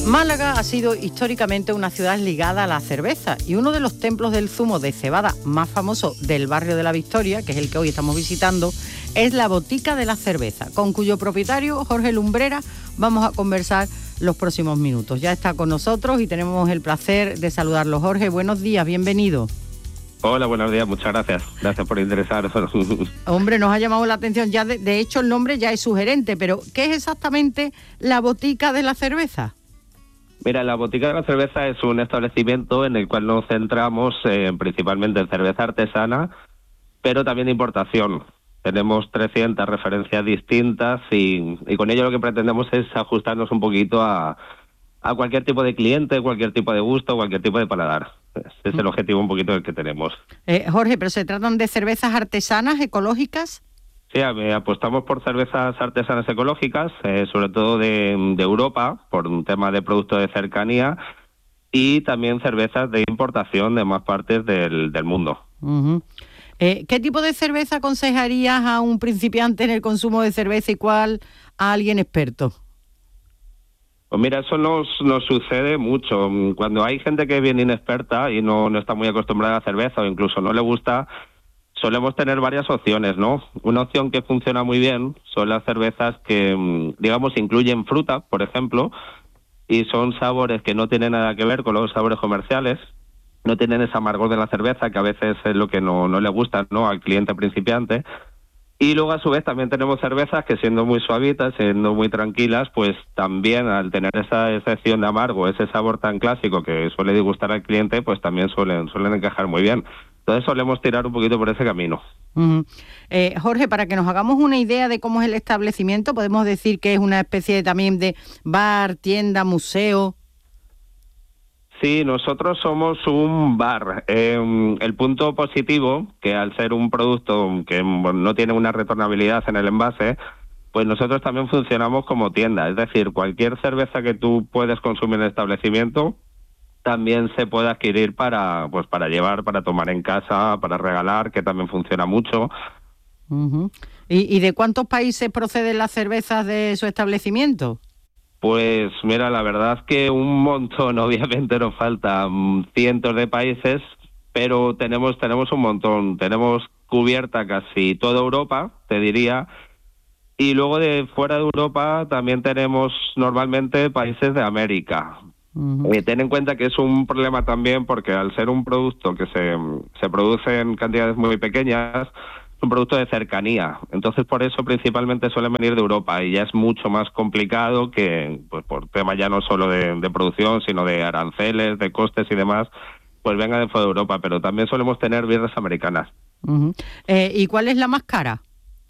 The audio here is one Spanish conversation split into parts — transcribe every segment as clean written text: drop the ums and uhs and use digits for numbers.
Málaga ha sido históricamente una ciudad ligada a la cerveza y uno de los templos del zumo de cebada más famoso del barrio de la Victoria, que es el que hoy estamos visitando, es la Botica de la Cerveza, con cuyo propietario, Jorge Lumbrera, vamos a conversar los próximos minutos. Ya está con nosotros y tenemos el placer de saludarlo. Jorge, buenos días, bienvenido. Hola, buenos días, muchas gracias. Gracias por interesaros. Hombre, nos ha llamado la atención, ya de hecho el nombre ya es sugerente, pero ¿qué es exactamente la Botica de la Cerveza? Mira, la Botica de la Cerveza es un establecimiento en el cual nos centramos principalmente en cerveza artesana, pero también de importación. Tenemos 300 referencias distintas y con ello lo que pretendemos es ajustarnos un poquito a cualquier tipo de cliente, cualquier tipo de gusto, cualquier tipo de paladar. Ese es el objetivo un poquito del que tenemos. Jorge, ¿pero se tratan de cervezas artesanas, ecológicas? Sí, apostamos por cervezas artesanas ecológicas, sobre todo de Europa, por un tema de producto de cercanía, y también cervezas de importación de más partes del mundo. Uh-huh. ¿Qué tipo de cerveza aconsejarías a un principiante en el consumo de cerveza y cuál a alguien experto? Pues mira, eso nos sucede mucho. Cuando hay gente que viene inexperta y no está muy acostumbrada a la cerveza o incluso no le gusta, solemos tener varias opciones, ¿no? Una opción que funciona muy bien son las cervezas que, digamos, incluyen fruta, por ejemplo, y son sabores que no tienen nada que ver con los sabores comerciales, no tienen ese amargor de la cerveza que a veces es lo que no le gusta, ¿no?, al cliente principiante. Y luego, a su vez, también tenemos cervezas que, siendo muy suavitas, siendo muy tranquilas, pues también al tener esa excepción de amargo, ese sabor tan clásico que suele disgustar al cliente, pues también suelen encajar muy bien. Entonces solemos tirar un poquito por ese camino. Uh-huh. Jorge, para que nos hagamos una idea de cómo es el establecimiento, podemos decir que es una especie también de bar, tienda, museo. Sí, nosotros somos un bar. El punto positivo, que al ser un producto que no tiene una retornabilidad en el envase, pues nosotros también funcionamos como tienda. Es decir, cualquier cerveza que tú puedes consumir en el establecimiento también se puede adquirir para llevar, para tomar en casa, para regalar, que también funciona mucho. Uh-huh. ¿Y de cuántos países proceden las cervezas de su establecimiento? Pues mira, la verdad es que un montón. Obviamente nos faltan cientos de países, pero tenemos un montón. Tenemos cubierta casi toda Europa, te diría, y luego de fuera de Europa también tenemos normalmente países de América. Uh-huh. Ten en cuenta que es un problema también porque al ser un producto que se produce en cantidades muy pequeñas, es un producto de cercanía. Entonces, por eso principalmente suelen venir de Europa y ya es mucho más complicado que, pues por tema ya no solo de producción, sino de aranceles, de costes y demás, pues venga de fuera de Europa. Pero también solemos tener birras americanas. Uh-huh. ¿Y cuál es la más cara?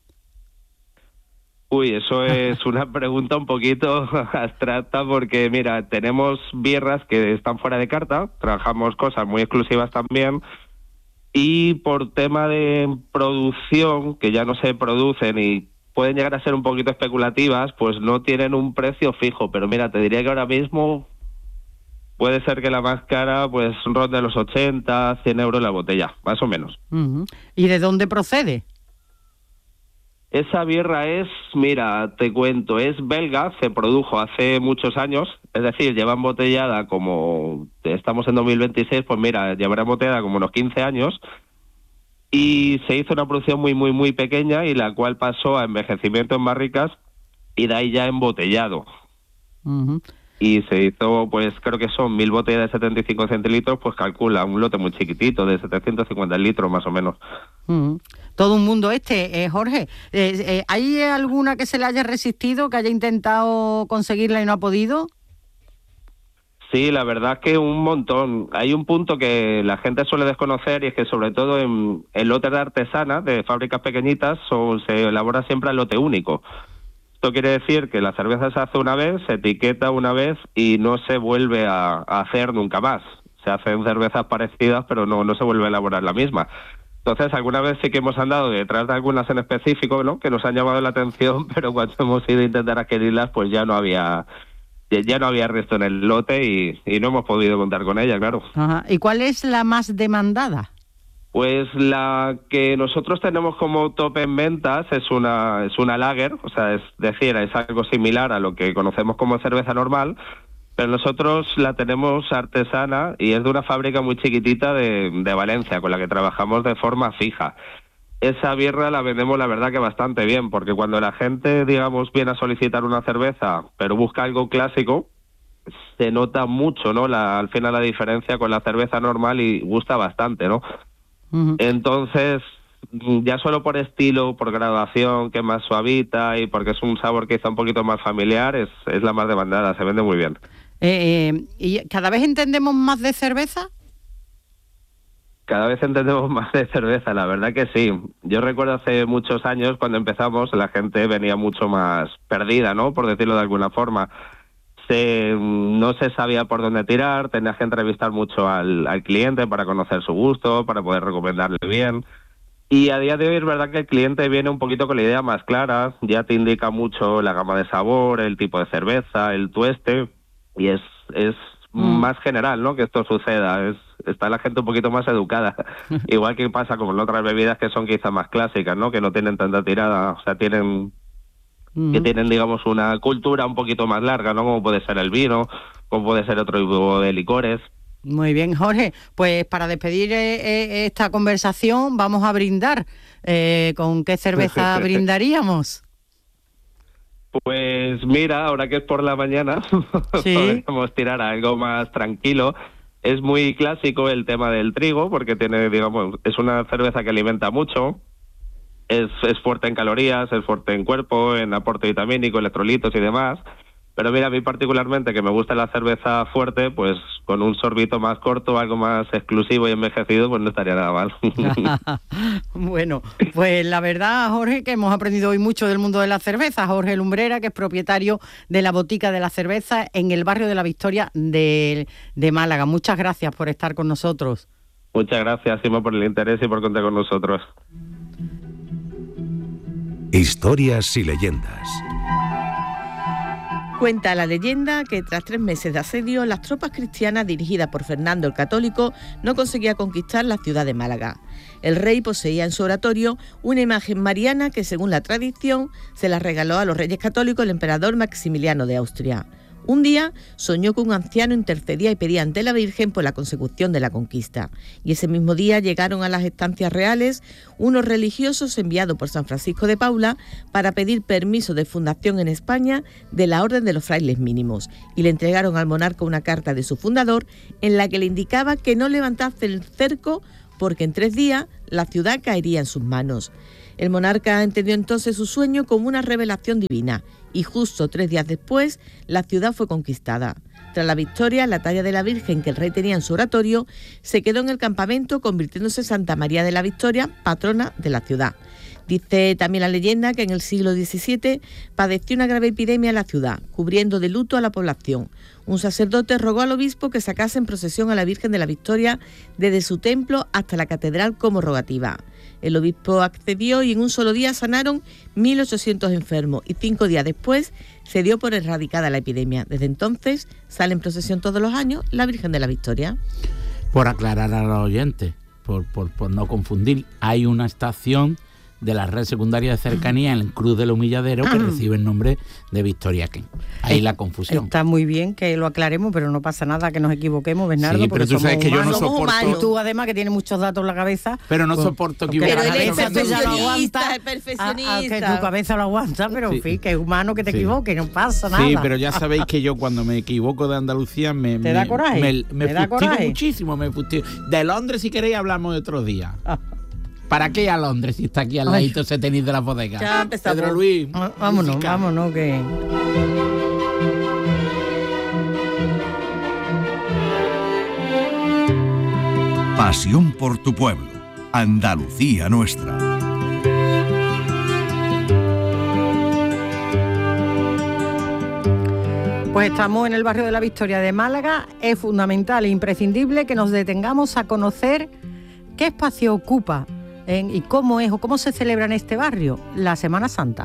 Uy, eso es una pregunta un poquito abstracta porque, mira, tenemos birras que están fuera de carta, trabajamos cosas muy exclusivas también, y por tema de producción, que ya no se producen y pueden llegar a ser un poquito especulativas, pues no tienen un precio fijo. Pero mira, te diría que ahora mismo puede ser que la más cara pues ronde los 80, 100 euros la botella, más o menos. Uh-huh. ¿Y de dónde procede? Esa birra mira, te cuento, es belga, se produjo hace muchos años, es decir, lleva embotellada como, estamos en 2026, pues mira, llevará embotellada como unos 15 años, y se hizo una producción muy, muy, muy pequeña, y la cual pasó a envejecimiento en barricas, y de ahí ya embotellado. Uh-huh. Y se hizo, pues creo que son 1000 botellas de 75 centilitros, pues calcula, un lote muy chiquitito, de 750 litros más o menos. Uh-huh. Todo un mundo Jorge. ¿Hay alguna que se le haya resistido, que haya intentado conseguirla y no ha podido? Sí, la verdad que un montón. Hay un punto que la gente suele desconocer y es que sobre todo en lotes de artesanas, de fábricas pequeñitas, se elabora siempre el lote único. Esto quiere decir que la cerveza se hace una vez, se etiqueta una vez y no se vuelve a hacer nunca más. Se hacen cervezas parecidas, pero no se vuelve a elaborar la misma. Entonces, alguna vez sí que hemos andado detrás de algunas en específico, ¿no?, que nos han llamado la atención, pero cuando hemos ido a intentar adquirirlas, pues ya no había resto en el lote y no hemos podido contar con ella, claro. Ajá. ¿Y cuál es la más demandada? Pues la que nosotros tenemos como top en ventas es una lager, o sea, es decir, es algo similar a lo que conocemos como cerveza normal, pero nosotros la tenemos artesana y es de una fábrica muy chiquitita de Valencia, con la que trabajamos de forma fija. Esa birra la vendemos, la verdad, que bastante bien, porque cuando la gente, digamos, viene a solicitar una cerveza, pero busca algo clásico, se nota mucho, ¿no? Al final la diferencia con la cerveza normal y gusta bastante, ¿no? Uh-huh. Entonces, ya solo por estilo, por graduación, que es más suavita y porque es un sabor quizá un poquito más familiar, es la más demandada, se vende muy bien. ¿Y cada vez entendemos más de cerveza? Cada vez entendemos más de cerveza, la verdad que sí. Yo recuerdo hace muchos años, cuando empezamos, la gente venía mucho más perdida, ¿no? Por decirlo de alguna forma. No se sabía por dónde tirar, tenías que entrevistar mucho al cliente para conocer su gusto, para poder recomendarle bien. Y a día de hoy es verdad que el cliente viene un poquito con la idea más clara, ya te indica mucho la gama de sabor, el tipo de cerveza, el tueste, y es más general, ¿no? Que esto suceda, está la gente un poquito más educada, igual que pasa con otras bebidas que son quizá más clásicas, ¿no? Que no tienen tanta tirada, o sea, tienen, digamos, una cultura un poquito más larga, ¿no? Como puede ser el vino, como puede ser otro tipo de licores. Muy bien, Jorge. Pues para despedir esta conversación vamos a brindar. ¿Con qué cerveza brindaríamos? Pues mira, ahora que es por la mañana, ¿sí? Podemos tirar a algo más tranquilo. Es muy clásico el tema del trigo, porque tiene, digamos, es una cerveza que alimenta mucho. Es fuerte en calorías, es fuerte en cuerpo, en aporte vitamínico, electrolitos y demás. Pero mira, a mí particularmente, que me gusta la cerveza fuerte, pues con un sorbito más corto, algo más exclusivo y envejecido, pues no estaría nada mal. Bueno, pues la verdad, Jorge, que hemos aprendido hoy mucho del mundo de la cerveza. Jorge Lumbrera, que es propietario de la Botica de la Cerveza en el barrio de la Victoria de Málaga. Muchas gracias por estar con nosotros. Muchas gracias, Simo, por el interés y por contar con nosotros. Historias y leyendas. Cuenta la leyenda que tras 3 meses de asedio, las tropas cristianas dirigidas por Fernando el Católico no conseguían conquistar la ciudad de Málaga. El rey poseía en su oratorio una imagen mariana que, según la tradición, se la regaló a los reyes católicos el emperador Maximiliano de Austria. Un día soñó que un anciano intercedía y pedía ante la Virgen por la consecución de la conquista. Y ese mismo día llegaron a las estancias reales unos religiosos enviados por San Francisco de Paula para pedir permiso de fundación en España de la Orden de los Frailes Mínimos. Y le entregaron al monarca una carta de su fundador en la que le indicaba que no levantase el cerco porque en 3 días la ciudad caería en sus manos. El monarca entendió entonces su sueño como una revelación divina y justo 3 días después la ciudad fue conquistada. Tras la victoria, la talla de la Virgen que el rey tenía en su oratorio se quedó en el campamento, convirtiéndose en Santa María de la Victoria, patrona de la ciudad. Dice también la leyenda que en el siglo XVII padeció una grave epidemia en la ciudad, cubriendo de luto a la población. Un sacerdote rogó al obispo que sacase en procesión a la Virgen de la Victoria desde su templo hasta la catedral como rogativa. El obispo accedió y en un solo día sanaron 1.800 enfermos y 5 días después se dio por erradicada la epidemia. Desde entonces sale en procesión todos los años la Virgen de la Victoria. Por aclarar a los oyentes, por no confundir, hay una estación de la red secundaria de cercanía en el Cruz del Humilladero que recibe el nombre de Victoria Ken. Ahí la confusión. Está muy bien que lo aclaremos, pero no pasa nada que nos equivoquemos, Bernardo. Sí, pero tú sabes que yo no soporto. Y tú además que tienes muchos datos en la cabeza. Pero no soporto equivocarme. Pero él es perfeccionista. Que tu cabeza lo aguanta, pero en fin, que es humano que te equivoques, no pasa nada. Sí, pero ya sabéis que yo cuando me equivoco de Andalucía me da coraje. Me fustigo muchísimo, me fustigo. De Londres, si queréis, hablamos de otros días. ¿Para qué a Londres si está aquí al ladito ese tenis de la bodega? Ya empezamos. Pedro Luis. Vámonos, que... Pasión por tu pueblo. Andalucía nuestra. Pues estamos en el barrio de la Victoria de Málaga. Es fundamental e imprescindible que nos detengamos a conocer qué espacio ocupa y cómo es o cómo se celebra en este barrio la Semana Santa.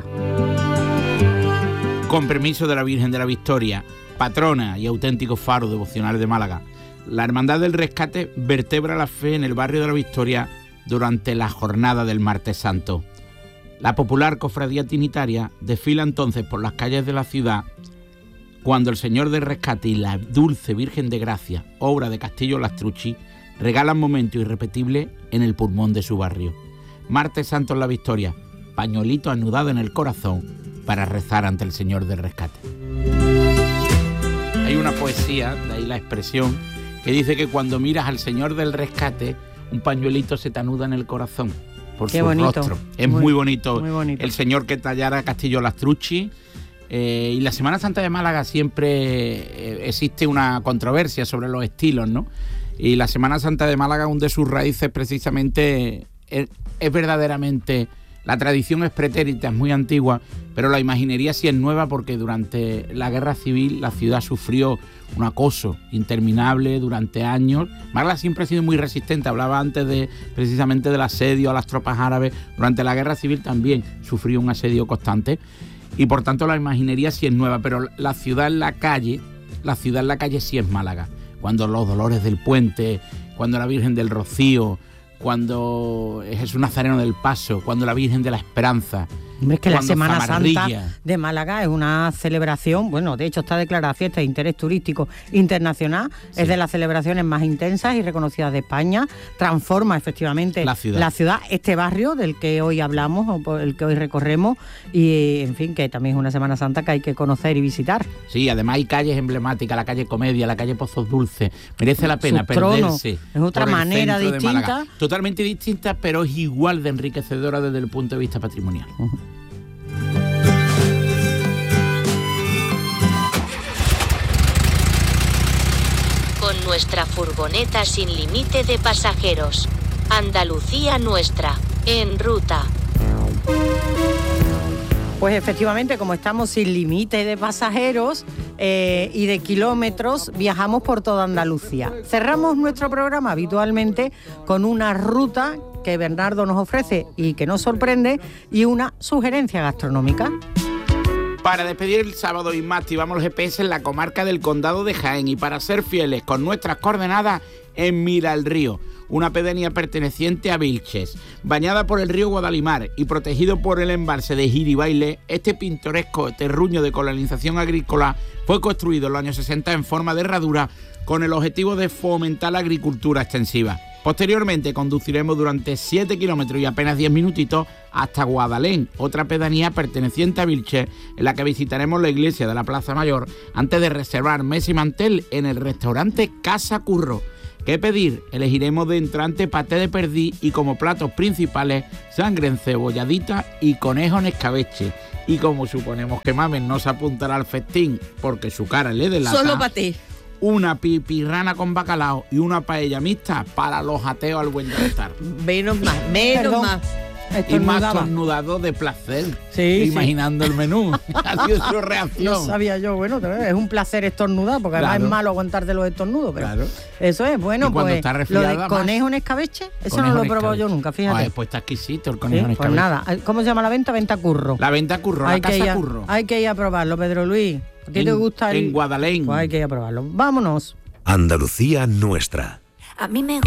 Con permiso de la Virgen de la Victoria, patrona y auténtico faro devocional de Málaga, la Hermandad del Rescate vertebra la fe en el barrio de la Victoria durante la jornada del Martes Santo. La popular cofradía trinitaria desfila entonces por las calles de la ciudad cuando el Señor del Rescate y la Dulce Virgen de Gracia, obra de Castillo Lastrucci, regalan momentos irrepetibles en el pulmón de su barrio. Martes Santo en la Victoria, pañuelito anudado en el corazón para rezar ante el Señor del Rescate. Hay una poesía, de ahí la expresión, que dice que cuando miras al Señor del Rescate, un pañuelito se te anuda en el corazón por Qué su bonito. rostro. Es muy bonito, muy bonito. el Señor que tallara Castillo Lastrucci. Y la Semana Santa de Málaga siempre existe una controversia sobre los estilos, ¿no? Y la Semana Santa de Málaga, una de sus raíces precisamente es verdaderamente... La tradición es pretérita, es muy antigua, pero la imaginería sí es nueva porque durante la Guerra Civil la ciudad sufrió un acoso interminable durante años. Málaga siempre ha sido muy resistente, hablaba antes precisamente del asedio a las tropas árabes. Durante la Guerra Civil también sufrió un asedio constante y por tanto la imaginería sí es nueva, pero la ciudad en la calle sí es Málaga. Cuando los Dolores del Puente, cuando la Virgen del Rocío, cuando Jesús Nazareno del Paso, cuando la Virgen de la Esperanza. Es que la Semana Zamarrilla. Santa de Málaga es una celebración, bueno, de hecho está declarada fiesta de interés turístico internacional, sí. Es de las celebraciones más intensas y reconocidas de España, transforma efectivamente la ciudad, este barrio del que hoy hablamos, o por el que hoy recorremos, y en fin, que también es una Semana Santa que hay que conocer y visitar. Sí, además hay calles emblemáticas, la calle Comedia, la calle Pozos Dulces, merece la pena perderse. Es otra manera distinta. Totalmente distinta, pero es igual de enriquecedora desde el punto de vista patrimonial. Con nuestra furgoneta sin límite de pasajeros. Andalucía nuestra, en ruta. Pues efectivamente, como estamos sin límite de pasajeros y de kilómetros, viajamos por toda Andalucía. Cerramos nuestro programa habitualmente con una ruta que Bernardo nos ofrece y que nos sorprende, y una sugerencia gastronómica. Para despedir el sábado y más, activamos el GPS en la comarca del Condado de Jaén y para ser fieles con nuestras coordenadas en Mira el Río, una pedanía perteneciente a Vilches. Bañada por el río Guadalimar y protegido por el embalse de Giribaile, este pintoresco terruño de colonización agrícola fue construido en los años 60 en forma de herradura con el objetivo de fomentar la agricultura extensiva. Posteriormente conduciremos durante 7 kilómetros y apenas 10 minutitos hasta Guadalén, otra pedanía perteneciente a Vilches, en la que visitaremos la iglesia de la Plaza Mayor antes de reservar mesa y mantel en el restaurante Casa Curro. ¿Qué pedir? Elegiremos de entrante paté de perdiz y como platos principales sangre encebolladitas y conejo en escabeche. Y como suponemos que Mamen no se apuntará al festín porque su cara le delata... Solo paté. Una pipirrana con bacalao y una paella mixta para los ateos al buen estar. Menos más. Y más tornudado de placer, sí, imaginando el menú. Ha sido su reacción. No sabía yo, bueno, es un placer estornudar, porque además es malo aguantarte los estornudos. Pero claro. Eso es, bueno, pues lo de conejo en escabeche, eso no lo he probado yo nunca, fíjate. Ay, pues está exquisito el conejo en escabeche. Pues nada, ¿cómo se llama la venta? Venta Curro. La venta Curro, la Casa Curro. Hay que ir a probarlo, Pedro Luis. ¿A ti te gusta en Guadalén? Pues hay que ir a probarlo. Vámonos. Andalucía nuestra. A mí me